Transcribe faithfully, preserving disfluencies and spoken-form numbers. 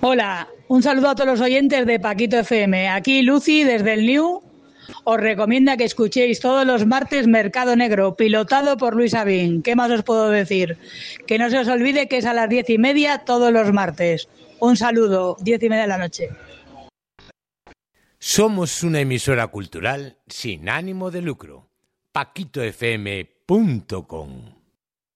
Hola, un saludo a todos los oyentes de Paquito F M. Aquí Lucy desde el New os recomienda que escuchéis todos los martes Mercado Negro, pilotado por Luis Abín. ¿Qué más os puedo decir? Que no se os olvide que es a las diez y media todos los martes. Un saludo, diez y media de la noche. Somos una emisora cultural sin ánimo de lucro. paquito f m punto com